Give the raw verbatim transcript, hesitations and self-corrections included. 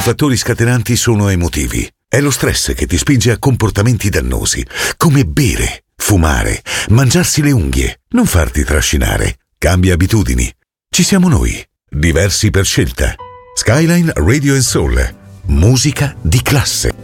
fattori scatenanti sono emotivi. È lo stress che ti spinge a comportamenti dannosi, come bere, fumare, mangiarsi le unghie, non farti trascinare. Cambia abitudini. Ci siamo noi, diversi per scelta. Skyline Radio and Soul. Musica di classe.